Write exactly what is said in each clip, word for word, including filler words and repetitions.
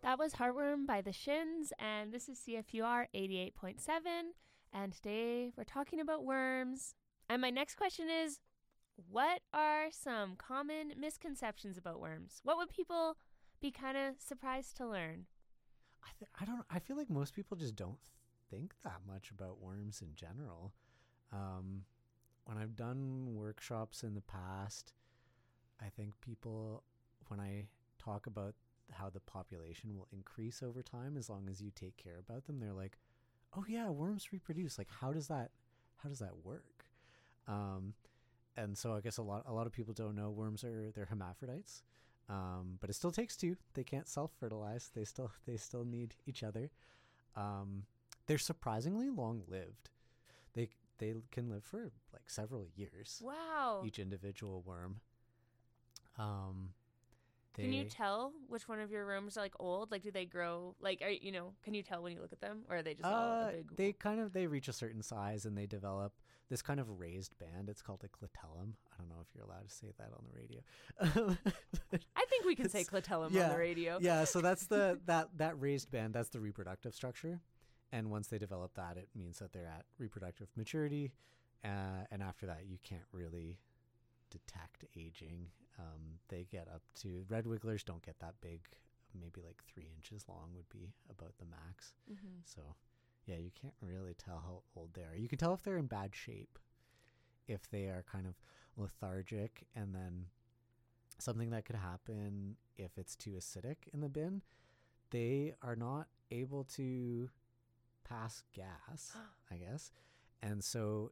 That was Heartworm by The Shins, and this is C F U R eighty-eight point seven, and today we're talking about worms. And my next question is, what are some common misconceptions about worms? What would people be kind of surprised to learn? I, th- I don't. I feel like most people just don't think that much about worms in general. Um, when I've done workshops in the past, I think people, when I talk about how the population will increase over time as long as you take care about them, they're like, "Oh yeah, worms reproduce. Like, how does that? How does that work?" Um, and so I guess a lot a lot of people don't know worms are they're hermaphrodites, um, but it still takes two. They can't self-fertilize. They still they still need each other. Um, they're surprisingly long-lived. They they can live for like several years. Wow! Each individual worm. Um, they, can you tell which one of your worms are like old? Like, do they grow? Like, are you know? Can you tell when you look at them, or are they just all uh, a big? They kind of they reach a certain size and they develop this kind of raised band. It's called a clitellum. I don't know if you're allowed to say that on the radio. I think we can say clitellum yeah, on the radio. Yeah, so that's the that that raised band. That's the reproductive structure, and once they develop that, it means that they're at reproductive maturity, uh, and after that, you can't really detect aging. Um, they get up to red wigglers don't get that big, maybe like three inches long would be about the max. Mm-hmm. So yeah, you can't really tell how old they are. You can tell if they're in bad shape, if they are kind of lethargic, and then something that could happen if it's too acidic in the bin, they are not able to pass gas, I guess. And so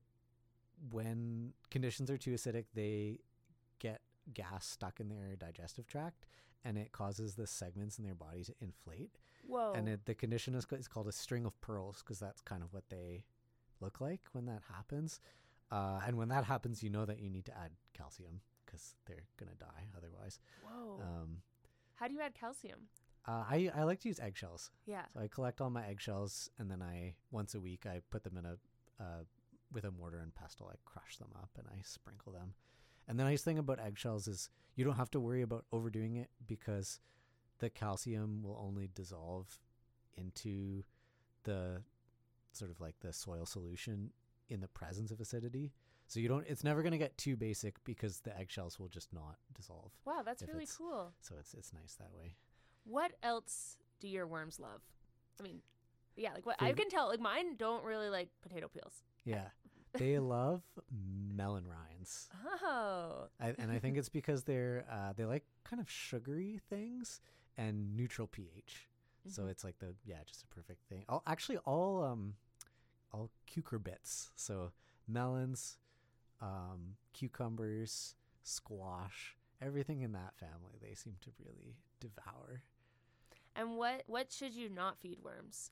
when conditions are too acidic, they get gas stuck in their digestive tract, and it causes the segments in their body to inflate. Whoa. And it, the condition is, is called a string of pearls, because that's kind of what they look like when that happens. Uh, and when that happens, you know that you need to add calcium, because they're going to die otherwise. Whoa. Um, How do you add calcium? Uh, I, I like to use eggshells. Yeah. So I collect all my eggshells, and then I once a week I put them in a uh, with a mortar and pestle. I crush them up and I sprinkle them. And the nice thing about eggshells is you don't have to worry about overdoing it, because the calcium will only dissolve into the sort of like the soil solution in the presence of acidity. So you don't, it's never going to get too basic, because the eggshells will just not dissolve. Wow, that's really cool. So it's it's nice that way. What else do your worms love? I mean, yeah, like what Favorite? I can tell, like mine don't really like potato peels. Yeah. They love melon rinds. Oh. I, and I think it's because they're uh, they like kind of sugary things and neutral pH. Mm-hmm. So it's like the yeah, just a perfect thing. All, actually, all um, all cucurbits. So melons, um, cucumbers, squash, everything in that family, they seem to really devour. And what what should you not feed worms?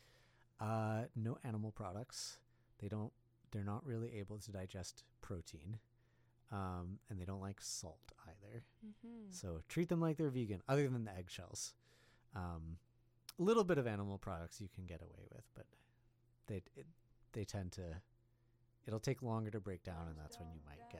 Uh, no animal products. They don't. They're not really able to digest protein, um, and they don't like salt either. Mm-hmm. So treat them like they're vegan, other than the eggshells. Um, a little bit of animal products you can get away with, but they it, they tend to. It'll take longer to break down, and that's when you might get